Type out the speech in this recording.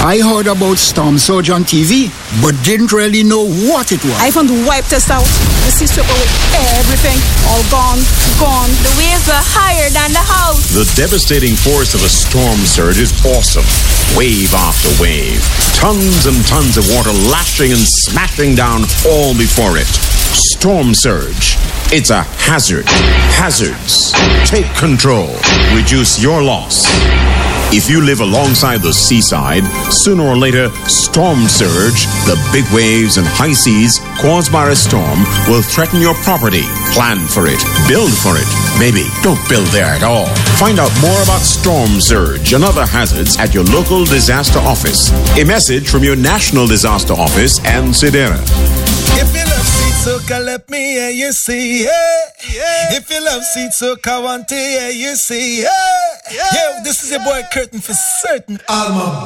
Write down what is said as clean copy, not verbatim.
I heard about storm surge on TV, but didn't really know what it was. I found the wipe test out. The sea swept away everything. All gone. The waves were higher than the house. The devastating force of a storm surge is awesome. Wave after wave. Tons and tons of water lashing and smashing down all before it. Storm surge. It's a hazard. Hazards. Take control. Reduce your loss. If you live alongside the seaside, sooner or later, storm surge, the big waves and high seas caused by a storm will threaten your property. Plan for it. Build for it. Maybe don't build there at all. Find out more about storm surge and other hazards at your local disaster office. A message from your National Disaster Office and Sedera. If you love sweet soca, let me hear you say, yeah. If you love sweet soca, I want to hear you say, yeah. This is your boy Curtin for certain. Alma.